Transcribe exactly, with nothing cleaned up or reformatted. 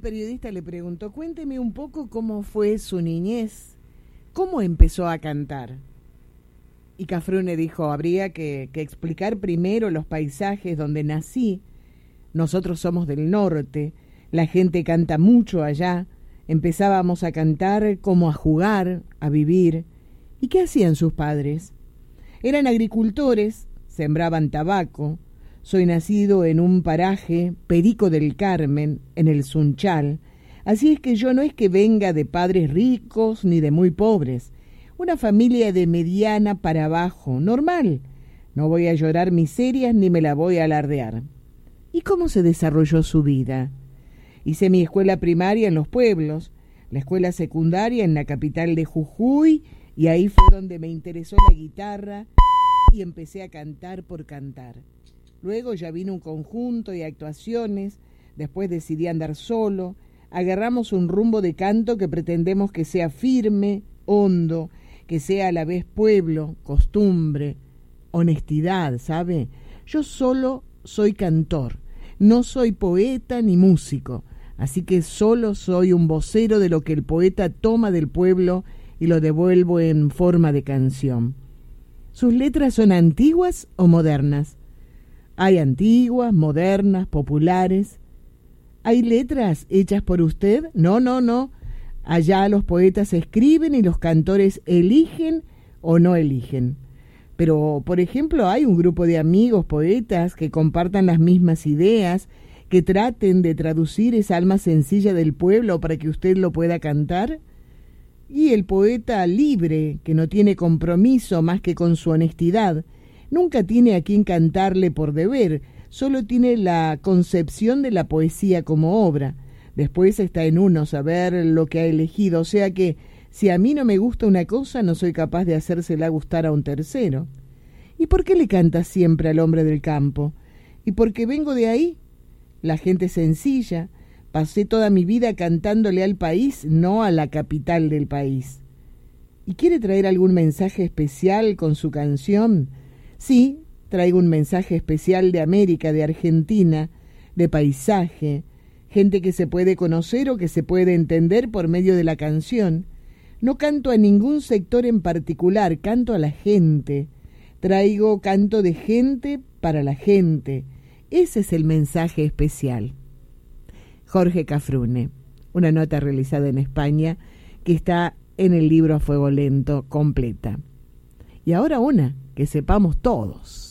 el periodista le preguntó, cuénteme un poco cómo fue su niñez, cómo empezó a cantar. Y Cafrune dijo, habría que, que explicar primero los paisajes donde nací. Nosotros somos del norte, la gente canta mucho allá. Empezábamos a cantar como a jugar, a vivir. ¿Y qué hacían sus padres? Eran agricultores, sembraban tabaco. Soy nacido en un paraje, Perico del Carmen, en el Sunchal. Así es que yo no es que venga de padres ricos ni de muy pobres. Una familia de mediana para abajo, normal. No voy a llorar miserias ni me la voy a alardear. ¿Y cómo se desarrolló su vida? Hice mi escuela primaria en los pueblos, la escuela secundaria en la capital de Jujuy, y ahí fue donde me interesó la guitarra y empecé a cantar por cantar. Luego ya vino un conjunto y actuaciones, después decidí andar solo, agarramos un rumbo de canto que pretendemos que sea firme, hondo, que sea a la vez pueblo, costumbre, honestidad, ¿sabe? Yo solo soy cantor, no soy poeta ni músico, así que solo soy un vocero de lo que el poeta toma del pueblo y lo devuelvo en forma de canción. ¿Sus letras son antiguas o modernas? Hay antiguas, modernas, populares. ¿Hay letras hechas por usted? No, no, no. Allá los poetas escriben y los cantores eligen o no eligen. Pero, por ejemplo, hay un grupo de amigos poetas que compartan las mismas ideas, que traten de traducir esa alma sencilla del pueblo para que usted lo pueda cantar. Y el poeta libre, que no tiene compromiso más que con su honestidad, nunca tiene a quien cantarle por deber, solo tiene la concepción de la poesía como obra. Después está en uno saber lo que ha elegido, o sea que si a mí no me gusta una cosa, no soy capaz de hacérsela gustar a un tercero. ¿Y por qué le canta siempre al hombre del campo? ¿Y por qué vengo de ahí? La gente sencilla. Pasé toda mi vida cantándole al país, no a la capital del país. ¿Y quiere traer algún mensaje especial con su canción? Sí, traigo un mensaje especial de América, de Argentina, de paisaje, gente que se puede conocer o que se puede entender por medio de la canción. No canto a ningún sector en particular, canto a la gente. Traigo canto de gente para la gente. Ese es el mensaje especial. Jorge Cafrune, una nota realizada en España que está en el libro A Fuego Lento completa. Y ahora una que sepamos todos.